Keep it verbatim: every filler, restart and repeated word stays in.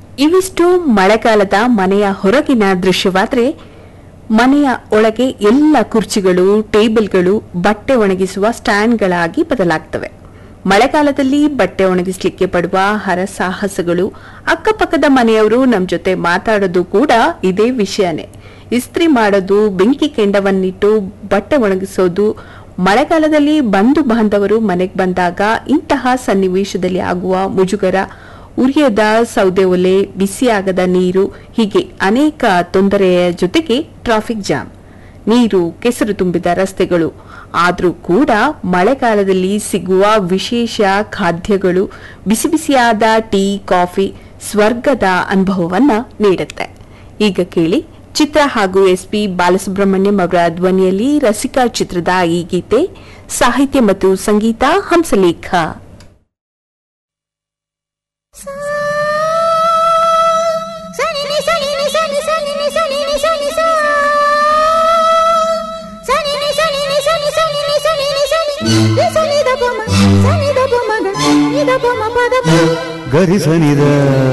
ಇವಿಷ್ಟು ಮಳೆಗಾಲದ ಮನೆಯ ಹೊರಗಿನ ದೃಶ್ಯವಾದ್ರೆ, ಮನೆಯ ಒಳಗೆ ಎಲ್ಲ ಕುರ್ಚಿಗಳು, ಟೇಬಲ್ಗಳು ಬಟ್ಟೆ ಒಣಗಿಸುವ ಸ್ಟ್ಯಾಂಡ್ಗಳಾಗಿ ಬದಲಾಗ್ತವೆ. ಮಳೆಗಾಲದಲ್ಲಿ ಬಟ್ಟೆ ಒಣಗಿಸ್ಲಿಕ್ಕೆ ಪಡುವ ಹರಸಾಹಸಗಳು, ಅಕ್ಕಪಕ್ಕದ ಮನೆಯವರು ನಮ್ ಜೊತೆ ಮಾತಾಡೋದು ಕೂಡ ಇದೇ ವಿಷಯನೇ. ಇಸ್ತ್ರಿ ಮಾಡೋದು, ಬೆಂಕಿ ಕೆಂಡವನ್ನಿಟ್ಟು ಬಟ್ಟೆ ಒಣಗಿಸೋದು, ಮಳೆಗಾಲದಲ್ಲಿ ಬಂಧು ಬಾಂಧವರು ಮನೆಗೆ ಬಂದಾಗ ಇಂತಹ ಸನ್ನಿವೇಶದಲ್ಲಿ ಆಗುವ ಮುಜುಗರ, ಉರಿಯದ ಸೌದೆ ಒಲೆ, ಬಿಸಿಯಾಗದ ನೀರು, ಹೀಗೆ ಅನೇಕ ತೊಂದರೆಯ ಜೊತೆಗೆ ಟ್ರಾಫಿಕ್ ಜಾಮ್, ನೀರು ಕೆಸರು ತುಂಬಿದ ರಸ್ತೆಗಳು. ಆದರೂ ಕೂಡ ಮಳೆಗಾಲದಲ್ಲಿ ಸಿಗುವ ವಿಶೇಷ ಖಾದ್ಯಗಳು, ಬಿಸಿ ಬಿಸಿಯಾದ ಟೀ, ಕಾಫಿ ಸ್ವರ್ಗದ ಅನುಭವವನ್ನ ನೀಡುತ್ತೆ. ಈಗ ಕೇಳಿ, ಚಿತ್ರ ಹಾಗೂ ಎಸ್ ಪಿ ಬಾಲಸುಬ್ರಹ್ಮಣ್ಯಂ ಅವರ ಧ್ವನಿಯಲ್ಲಿ ರಸಿಕಾ ಚಿತ್ರದ ಈ ಗೀತೆ. ಸಾಹಿತ್ಯ ಮತ್ತು ಸಂಗೀತ ಹಂಸಲೇಖ. ಗರಿ ಸನಿದ